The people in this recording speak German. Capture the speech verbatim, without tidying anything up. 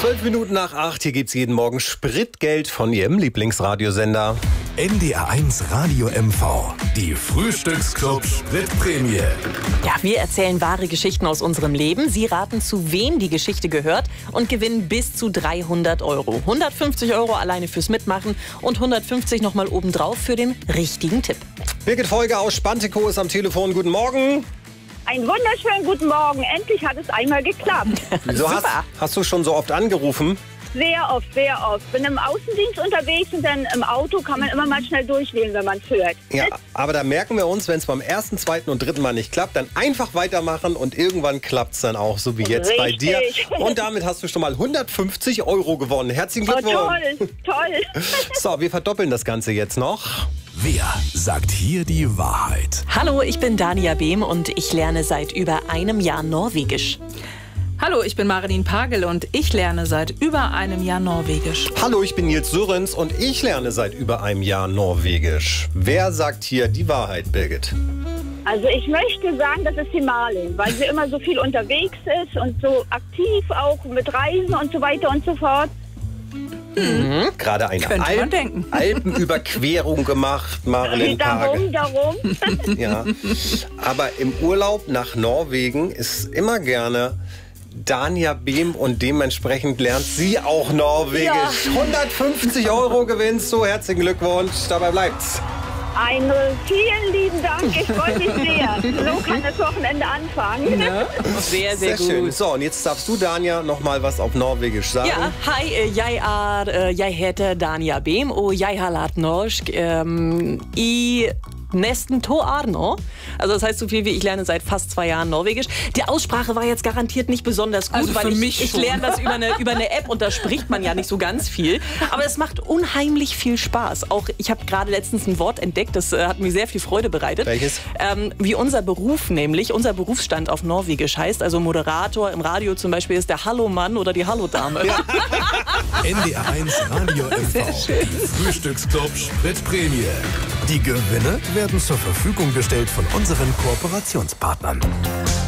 Zwölf Minuten nach acht, hier gibt's jeden Morgen Spritgeld von Ihrem Lieblingsradiosender. N D R eins Radio M V, die Frühstücksclub Spritprämie. Ja, wir erzählen wahre Geschichten aus unserem Leben. Sie raten, zu wem die Geschichte gehört und gewinnen bis zu dreihundert Euro. hundertfünfzig Euro alleine fürs Mitmachen und hundertfünfzig nochmal obendrauf für den richtigen Tipp. Birgit Folger aus Spantekow ist am Telefon. Guten Morgen. Einen wunderschönen guten Morgen. Endlich hat es einmal geklappt. Wieso hast, hast du schon so oft angerufen? Sehr oft, sehr oft. Bin im Außendienst unterwegs und dann im Auto kann man immer mal schnell durchwählen, wenn man es hört. Ja, aber da merken wir uns, wenn es beim ersten, zweiten und dritten Mal nicht klappt, dann einfach weitermachen und irgendwann klappt es dann auch, so wie jetzt Richtig. bei dir. Und damit hast du schon mal hundertfünfzig Euro gewonnen. Herzlichen Oh, Glückwunsch. toll, toll. So, wir verdoppeln das Ganze jetzt noch. Wer sagt hier die Wahrheit? Hallo, ich bin Dania Behm und ich lerne seit über einem Jahr Norwegisch. Hallo, ich bin Marilyn Pagel und ich lerne seit über einem Jahr Norwegisch. Hallo, ich bin Nils Sörens und ich lerne seit über einem Jahr Norwegisch. Wer sagt hier die Wahrheit, Birgit? Also ich möchte sagen, das ist die Marlin, weil sie immer so viel unterwegs ist und so aktiv auch mit Reisen und so weiter und so fort. Mhm. Gerade eine Könnte man Alp denken. Alpenüberquerung gemacht, Marilyn Pagel. Darum, darum. Ja. Aber im Urlaub nach Norwegen ist immer gerne Dania Behm und dementsprechend lernt sie auch Norwegisch. Ja. hundertfünfzig Euro gewinnst du. Herzlichen Glückwunsch. Dabei bleibt's. Ein vielen lieben Dank, ich freue mich sehr. So kann das Wochenende anfangen. Ja, sehr, sehr, Sehr gut. schön. So, und jetzt darfst du, Dania, noch mal was auf Norwegisch sagen. Ja, hei, eh, jeg er eh, Jeg heter Dania Behm og jeg har lært norsk um, i nesten to år nå. Also das heißt so viel wie ich lerne seit fast zwei Jahren Norwegisch. Die Aussprache war jetzt garantiert nicht besonders gut, Also für weil ich, mich ich schon. lerne das über eine, über eine App und da spricht man ja nicht so ganz viel. Aber es macht unheimlich viel Spaß. Auch ich habe gerade letztens ein Wort entdeckt, das äh, hat mir sehr viel Freude bereitet. Welches? Ähm, wie unser Beruf nämlich, unser Berufsstand auf Norwegisch heißt. Also Moderator im Radio zum Beispiel ist der Hallo-Mann oder die Hallo-Dame. N D R eins Radio M V, die Frühstücksclub Spritprämie. Die Gewinne werden zur Verfügung gestellt von unseren Kooperationspartnern.